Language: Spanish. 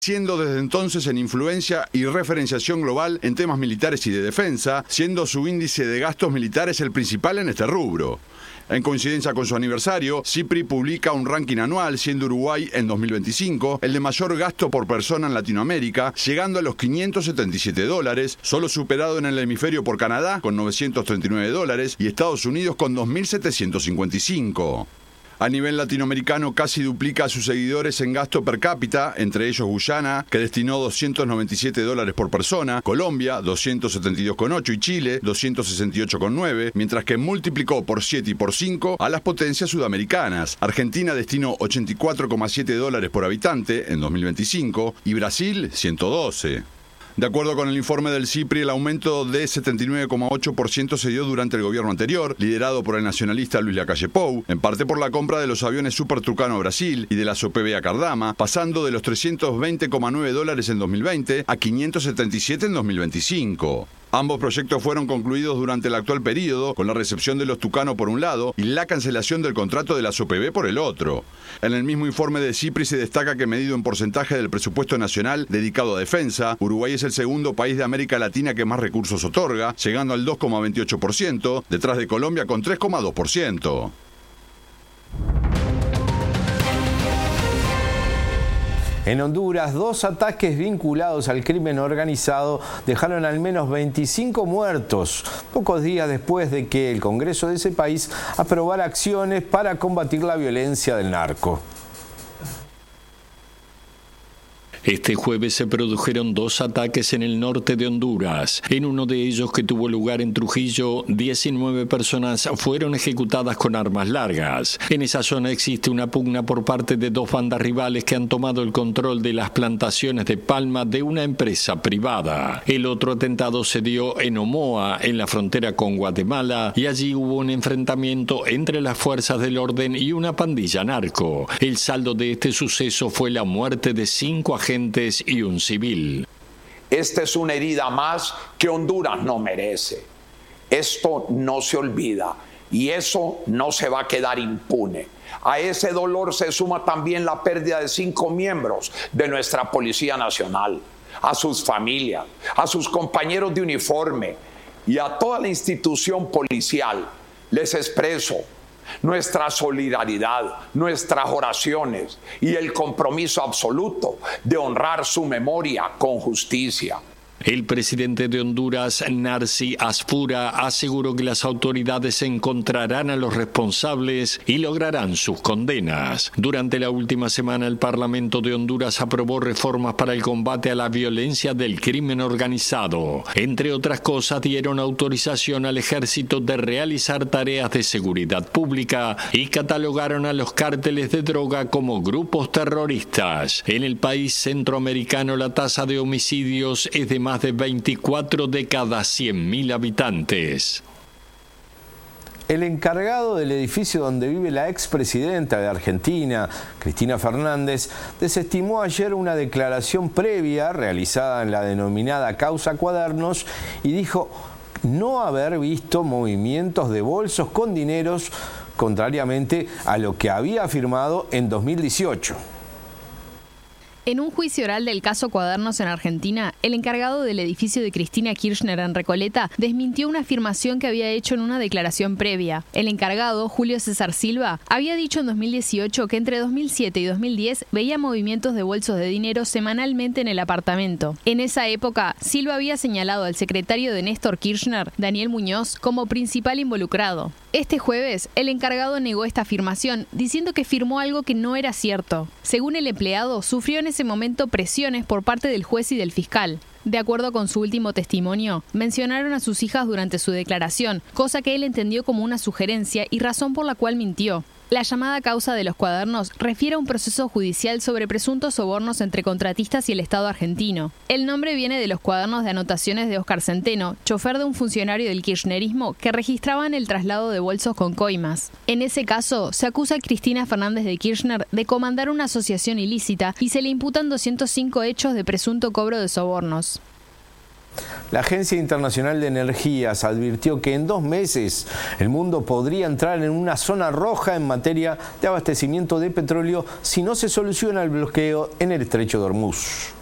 siendo desde entonces en influencia y referenciación global en temas militares y de defensa, siendo su índice de gastos militares el principal en este rubro. En coincidencia con su aniversario, CIPRI publica un ranking anual, siendo Uruguay en 2025 el de mayor gasto por persona en Latinoamérica, llegando a los $577, solo superado en el hemisferio por Canadá con $939 y Estados Unidos con $2.755. A nivel latinoamericano casi duplica a sus seguidores en gasto per cápita, entre ellos Guyana, que destinó $297 por persona, Colombia, 272,8 y Chile, 268,9, mientras que multiplicó por 7 y por 5 a las potencias sudamericanas. Argentina destinó $84,7 por habitante en 2025 y Brasil, 112. De acuerdo con el informe del CIPRI, el aumento de 79,8% se dio durante el gobierno anterior, liderado por el nacionalista Luis Lacalle Pou, en parte por la compra de los aviones Super Tucano a Brasil y de las OPB a Cardama, pasando de los $320,9 en 2020 a $577 en 2025. Ambos proyectos fueron concluidos durante el actual periodo, con la recepción de los Tucano por un lado y la cancelación del contrato de las OPB por el otro. En el mismo informe de CIPRI se destaca que, medido en porcentaje del presupuesto nacional dedicado a defensa, Uruguay es el segundo país de América Latina que más recursos otorga, llegando al 2,28%, detrás de Colombia con 3,2%. En Honduras, 2 ataques vinculados al crimen organizado dejaron al menos 25 muertos, pocos días después de que el Congreso de ese país aprobara acciones para combatir la violencia del narco. Este jueves se produjeron 2 ataques en el norte de Honduras. En uno de ellos, que tuvo lugar en Trujillo, 19 personas fueron ejecutadas con armas largas. En esa zona existe una pugna por parte de 2 bandas rivales que han tomado el control de las plantaciones de palma de una empresa privada. El otro atentado se dio en Omoa, en la frontera con Guatemala, y allí hubo un enfrentamiento entre las fuerzas del orden y una pandilla narco. El saldo de este suceso fue la muerte de 5 agentes y un civil. Esta es una herida más que Honduras no merece. Esto no se olvida y eso no se va a quedar impune. A ese dolor se suma también la pérdida de 5 miembros de nuestra Policía Nacional, a sus familias, a sus compañeros de uniforme y a toda la institución policial. Les expreso nuestra solidaridad, nuestras oraciones y el compromiso absoluto de honrar su memoria con justicia. El presidente de Honduras, Narci Asfura, aseguró que las autoridades encontrarán a los responsables y lograrán sus condenas. Durante la última semana, el Parlamento de Honduras aprobó reformas para el combate a la violencia del crimen organizado. Entre otras cosas, dieron autorización al ejército de realizar tareas de seguridad pública y catalogaron a los cárteles de droga como grupos terroristas. En el país centroamericano, la tasa de homicidios es de más de 24 de cada 100.000 habitantes. El encargado del edificio donde vive la expresidenta de Argentina, Cristina Fernández, desestimó ayer una declaración previa realizada en la denominada causa Cuadernos y dijo no haber visto movimientos de bolsos con dineros, contrariamente a lo que había afirmado en 2018. En un juicio oral del caso Cuadernos en Argentina, el encargado del edificio de Cristina Kirchner en Recoleta desmintió una afirmación que había hecho en una declaración previa. El encargado, Julio César Silva, había dicho en 2018 que entre 2007 y 2010 veía movimientos de bolsos de dinero semanalmente en el apartamento. En esa época, Silva había señalado al secretario de Néstor Kirchner, Daniel Muñoz, como principal involucrado. Este jueves, el encargado negó esta afirmación, diciendo que firmó algo que no era cierto. Según el empleado, sufrió en ese momento presiones por parte del juez y del fiscal. De acuerdo con su último testimonio, mencionaron a sus hijas durante su declaración, cosa que él entendió como una sugerencia y razón por la cual mintió. La llamada causa de los Cuadernos refiere a un proceso judicial sobre presuntos sobornos entre contratistas y el Estado argentino. El nombre viene de los cuadernos de anotaciones de Óscar Centeno, chofer de un funcionario del kirchnerismo que registraban el traslado de bolsos con coimas. En ese caso, se acusa a Cristina Fernández de Kirchner de comandar una asociación ilícita y se le imputan 205 hechos de presunto cobro de sobornos. La Agencia Internacional de Energías advirtió que en 2 meses el mundo podría entrar en una zona roja en materia de abastecimiento de petróleo si no se soluciona el bloqueo en el estrecho de Hormuz.